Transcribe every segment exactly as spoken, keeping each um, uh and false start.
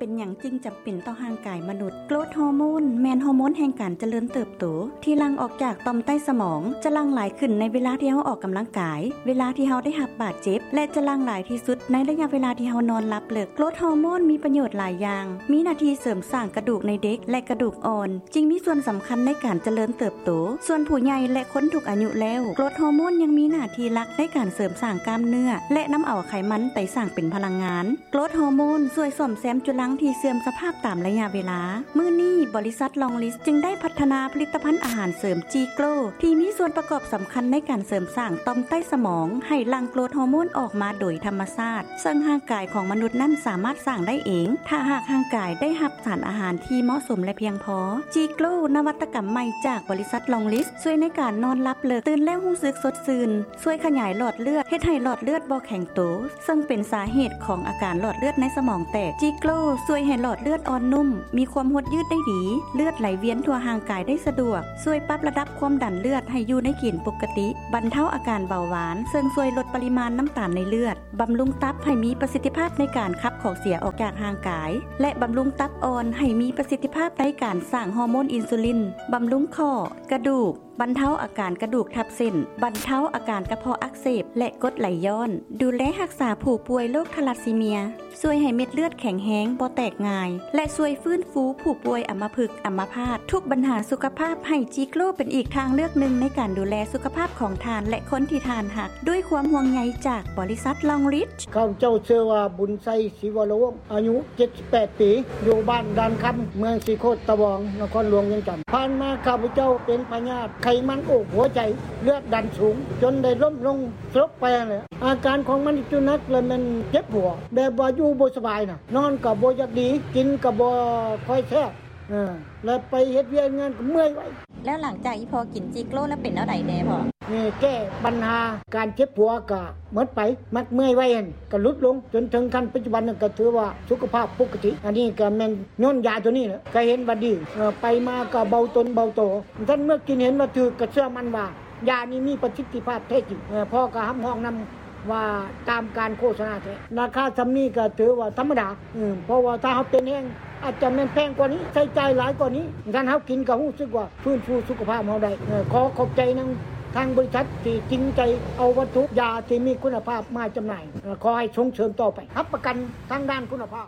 เป็นหยังจึงจำเป็นต่อร่างกายมนุษย์โกรทฮอร์โมนแม่นฮอร์โมนแห่งการเจริญเติบโตที่หลั่งออกจากต่อมใต้สมองจะหลั่งหลายขึ้นในเวลาที่เฮาออกกำลังกายเวลาที่เฮาได้รับบาดเจ็บและจะหลั่งหลายที่สุดในระยะเวลาที่เฮานอนหลับเลิกโกรทฮอร์โมนมีประโยชน์หลายอย่างมีหน้าที่เสริมสร้างกระดูกในเด็กและกระดูกอ่อนจึงมีส่วนสำคัญในการเจริญเติบโตส่วนผู้ใหญ่และคนทุกอายุแล้วโกรทฮอร์โมนยังมีหน้าที่หลักในการเสริมสร้างกล้ามเนื้อและนำเอาไขมันไปสร้างเป็นพลังงานโกรทฮอร์โมนช่วยซ่อมแซมจุลังที่เสื่อมสภาพตามระยะเวลามื้อนี้บริษัทลองลิสจึงได้พัฒนาผลิตภัณฑ์อาหารเสริมจีโกลที่มีส่วนประกอบสำคัญในการเสริมสร้างต่อมใต้สมองให้หลั่งโกรทฮอร์โมนออกมาโดยธรรมชาติซึ่งร่างกายของมนุษย์นั้นสามารถสร้างได้เองถ้าหากร่างกายได้รับสารอาหารที่เหมาะสมและเพียงพอจีโกลนวัตกรรมใหม่จากบริษัทลองลิสช่วยในการนอนหลับเลิกตื่นแล้วรู้สึกสดชื่นช่วยขยายหลอดเลือดเฮ็ดให้หลอดเลือดบ่แข็งโตซึ่งเป็นสาเหตุของอาการหลอดเลือดในสมองแตกจีโกลช่วยให้หลอดเลือดอ่อนนุ่มมีความหดยืดได้ดีเลือดไหลเวียนทั่วร่างกายได้สะดวกช่วยปรับระดับความดันเลือดให้อยู่ในเกณฑ์ปกติบรรเทาอาการเบาหวานซึ่งช่วยลดปริมาณน้ำตาลในเลือดบำรุงตับให้มีประสิทธิภาพในการขับของเสียออกจากร่างกายและบำรุงตับอ่อนให้มีประสิทธิภาพในการสร้างฮอร์โมนอินซูลินบำรุงข้อกระดูกบรรเทาอาการกระดูกทับเส้นบรรเทาอาการกระเพาะอักเสบและกรดไหลย้อนดูแลรักษาผู้ป่วยโรคทาลัสซีเมียช่วยให้เม็ดเลือดแข็งแรงบ่แตกง่ายและช่วยฟื้นฟูผู้ป่วยอัมพฤกษ์อัมพาตทุกปัญหาสุขภาพให้จีโกลเป็นอีกทางเลือกหนึ่งในการดูแลสุขภาพของทานและคนที่ทานหักด้วยความห่วงใยจากบริษัทลองริชข้าพเจ้าชื่อว่าบุญไสศิวโรวงศ์อายุเจ็ดสิบแปดปีอยู่บ้านดานคำเมืองศรีโคตตะวองนครหลวงเวียงจันทน์ผ่านมาข้าพเจ้าเป็นพยาธิไขมันอกหัวใจเลือดดันสูงจนได้ล้มลงสลบไปเลยอาการของมันจุนักเลยมันเจ็บหัวแบบว่าอยู่บ่สบายน่ะนอนก็บ่อยากดีกินก็บ่ค่อยแซ่บเออแล้วไปเฮ็ดเวียกงานก็เมื่อยไว้แล้วหลังจากอีพอกินจีโกลแล้วเป็นจังได๋แน่พ่อนี่แก้ปัญหาการเจ็บหัวก็หมดไปมักเมื่อยไว้หั่นก็ลดลงจนถึงขั้นปัจจุบันก็ถือว่าสุขภาพปกติอันนี้ก็แม่นย้อนยาตัวนี้แหละก็เห็นว่าดีเออไปมาก็เบาตนเบาโตท่านเมื่อกินเห็นว่าถือก็เชื่อมั่นว่ายานี้มีประสิทธิภาพแท้จริงเออพ่อก็ห้ำห้องนำว่าตามการโฆษณาแท้ราคาซำนี้ก็ถือว่าธรรมดาเออเพราะว่าถ้าเฮาเป็นแฮงอาจจะแม่นแพงกว่านี้ใช้จ่ายหลายกว่านี้ท่านเฮากินก็รู้สึกว่าฟื้นฟูสุขภาพเฮาได้เออขอขอบใจนำทางบริษัทที่จริงใจเอาวัตถุยาที่มีคุณภาพมาจำหน่ายเออขอให้ส่งเสริมต่อไปรับประกันทางด้านคุณภาพ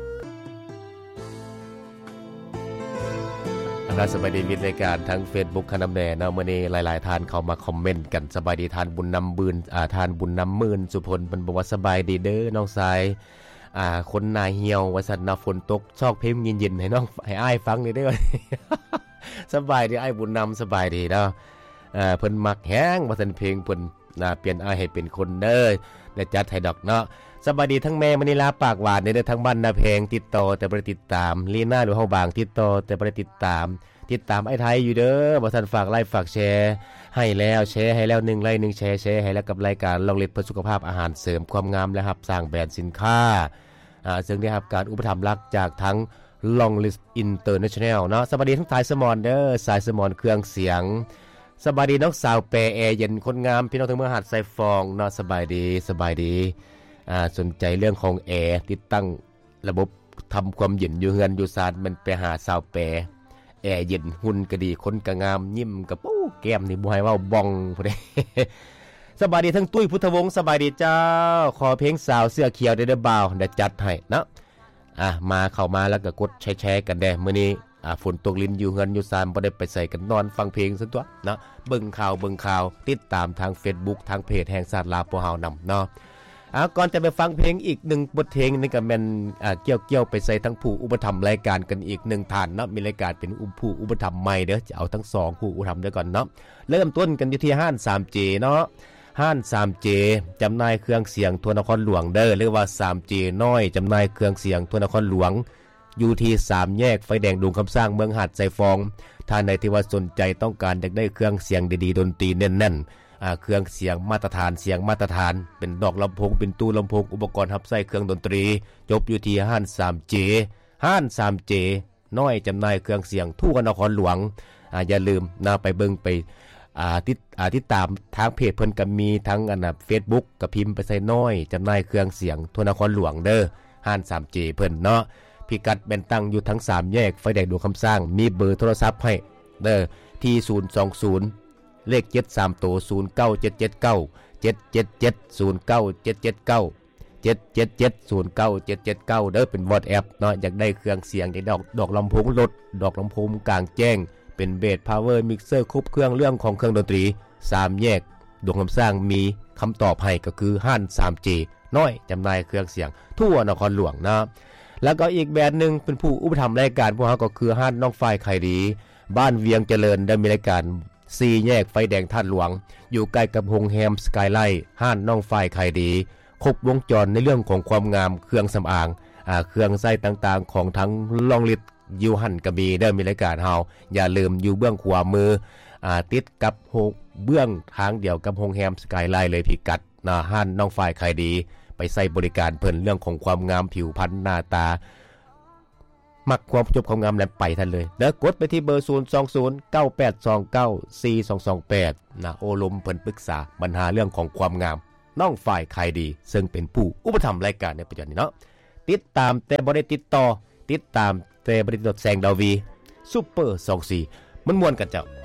สบายดีมิตรรายการทั้ง Facebook คณะแม่เนาะมื้อนี้หลายๆท่านเข้ามาคอมเมนต์กันสบายดีท่านบุญนำบืนอ่าท่านบุญนำมื่นสุพลเพิ่นบอกว่าสบายดีเด้อน้องสายอ่าคนนาเหี่ยวว่าซั่นน่ะฝนตกชอกเพลงเย็นๆให้น้องให้อ้ายฟังนี่เด้อ สบายดีอ้ายบุญนำสบายดีเนาะเอ่อเพิ่นมักแฮงว่าซั่นเพลงเพิ่นน่าเปลี่ยนอ้ายให้เป็นคนเด้อได้จัดให้ดอกเนาะสบายดีทั้งแม่มณีลาปากหวานเด้อทั้งบ้านนาเพงติดต่อแต่บ่ได้ติดตามลีน่าหรือเฮาบางติดต่อแต่บ่ได้ติดตามติดตามไอ้ไทยอยู่เด้อบ่ทันฝากไลค์ฝากแชร์ให้แล้วแชร์ให้แล้วหนึ่งไลค์หนึ่งแชร์แชร์ให้แล้วกับรายการลองเล็ดเพื่อสุขภาพอาหารเสริมความงามและรับสร้างแบรนด์สินค้าอ่าซึ่งได้รับการอุปถัมภ์รักจากทั้ง Long List International เนาะสวัสดีทั้งสายสมอนเด้อสายสมอนเครื่องเสียงสบายดีน้องสาวแปรแอร์เย็นคนงามพี่น้องทั้งเมืองหาดทรายฟองเนาะสบายดีสบายดีอ่าสนใจเรื่องของแอร์ติดตั้งระบบทำความเย็นอยู่เฮือนอยู่ซานมันไปหาสาวแปรแอร์เย็นหุ่นก็ดีคนก็งามยิ้มก็ปู้แก้มนี่บ่ให้เว้าบ้องพุ่นเด้สบายดีทั้งตุ้ยพุทธวงศ์สบายดีเจ้าขอเพลงสาวเสื้อเขียวได้เด้อบ่าวได้จัดให้เนาะอ่ะมาเข้ามาแล้วก็กดแชร์ๆกันแด้มื้อนี้อ่าฝนตกลิ้นอยู่เฮือนอยู่ซานบ่ได้ไปใส่กันนอนฟังเพลงซั่นตัวเนาะเบิ่งข่าวเบิ่งข่าวติดตามทาง Facebook ทางเพจแห่งศาสตร์ลาวพวกเฮานำเนาะอ่ะก่อนจะไปฟังเพลงอีกหนึ่งบทเพลงนี่ก็แม่นอ่าเกี่ยวๆไปใส่ทั้งผู้อุปถัมภ์รายการกันอีกหนึ่งท่านเนาะมีรายการเป็นอุปผู้อุปถัมภ์ใหม่เด้อจะเอาทั้งสองผู้อุปถัมภ์ด้วยก่อนเนาะเริ่มต้นกันอยู่ที่ห้าน ทรี เจ เนาะห้าน ทรี เจ จำหน่ายเครื่องเสียงทั่วนครหลวงเด้อเรียกว่า ทรี เจ น้อยจำหน่ายเครื่องเสียงทั่วนครหลวงอยู่ที่สามแยกไฟแดงดงคำสร้างเมืองหาดทรายฟองท่านใดที่ว่าสนใจต้องการอยากได้เครื่องเสียงดีๆดนตรีแน่นๆอ่าเครื่องเสียงมาตรฐานเสียงมาตรฐานเป็นดอกลำโพงเป็นตู้ลำโพงอุปกรณ์รับใช้เครื่องดนตรีจบอยู่ที่ห้าน ทรี เจ ห้าน ทรี เจ น้อยจำหน่ายเครื่องเสียงทั่วนครหลวงอ่าอย่าลืมนะไปเบิ่งไปอ่าติดอ่าติดตามทางเพจเพิ่นก็มีทั้งอันน่ะ Facebook ก็พิมพ์ไปใส่น้อยจำหน่ายเครื่องเสียงทั่วนครหลวงเด้อห้าน ทรี เจ เพิ่นเนาะพิกัดแม่นตั้งอยู่ทั้งสามแยกไฟแดงดวงคำสร้างมีเบอร์โทรศัพท์ให้เด้อที่ศูนย์ สอง ศูนย์เลขเจ็ด สามตัวศูนย์ เก้า เจ็ด เจ็ด เก้า เจ็ด เจ็ด เจ็ด ศูนย์ เก้า เจ็ด เจ็ด เก้า เจ็ด เจ็ด เจ็ด ศูนย์ เก้า เจ็ด เจ็ด เก้าเด้อเป็น WhatsApp เนาะอยากได้เครื่องเสียงอยากดอกดอกลำโพงรถดอกลำโพงกลางแจ้งเป็นเบสพาวเวอร์มิกเซอร์ครบเครื่องเรื่องของเครื่องดนตรีสามแยกดวงคำสร้างมีคำตอบให้ก็คือห้าน ทรี จี น้อยจำหน่ายเครื่องเสียงทั่วนครหลวงนะแล้วก็อีกแบรนด์นึงเป็นผู้อุปถัมภ์รายการพวกเฮาก็คือห้านน้องฝ่ายไข่ดีบ้านเวียงเจริญได้มีรายการสี่แยกไฟแดงท่าหลวงอยู่ใกล้กับโรงแรมสกายไลท์ห้านน้องฝ่ายไข่ดีครบวงจรในเรื่องของความงามเครื่องสำอางอ่าเครื่องใช้ต่างๆของทั้งลองลิตอยู่หั่นก็มีได้มีรายการเฮาอย่าลืมอยู่เบื้องขวามืออ่าติดกับโฮเบื้องทางเดียวกับโรงแรมสกายไลท์เลยพิกัดหน้าห้านน้องฝ่ายไข่ดีไปใส่บริการเพิ่นเรื่องของความงามผิวพรรณหน้าตามักความจบความงามแล้วไปทันเลยแล้วกดไปที่เบอร์ศูนย์ สอง ศูนย์ เก้า แปด สอง เก้า สี่ สอง สอง แปดนะโอลมเพิ่นปรึกษาปัญหาเรื่องของความงามน้องฝ่ายไข่ดีซึ่งเป็นผู้อุปถัมภ์รายการในปัจจุบันนี้เนาะติดตามแต่บ่ได้ติดต่อติดตามแต่บ่ได้ติดแซงดาวีซุปเปอร์สองสิบสี่มันม่วนกันเจ้า